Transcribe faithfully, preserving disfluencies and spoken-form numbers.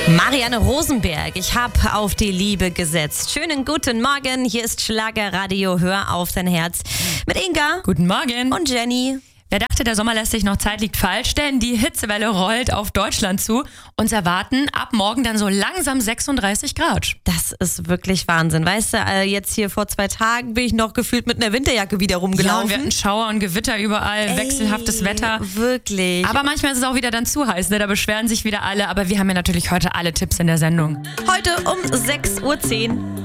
Marianne Rosenberg, ich habe auf die Liebe gesetzt. Schönen guten Morgen, hier ist Schlagerradio, hör auf dein Herz. Mit Inga. Guten Morgen. Und Jenny. Wer dachte, der Sommer lässt sich noch Zeit, liegt falsch, denn die Hitzewelle rollt auf Deutschland zu. Uns erwarten ab morgen dann so langsam sechsunddreißig Grad. Das ist wirklich Wahnsinn. Weißt du, äh, jetzt hier vor zwei Tagen bin ich noch gefühlt mit einer Winterjacke wieder Ja, rumgelaufen. und wir hatten Schauer und Gewitter überall, Ey, wechselhaftes Wetter. Wirklich. Aber manchmal ist es auch wieder dann zu heiß, ne? Da beschweren sich wieder alle. Aber wir haben ja natürlich heute alle Tipps in der Sendung. Heute um sechs Uhr zehn.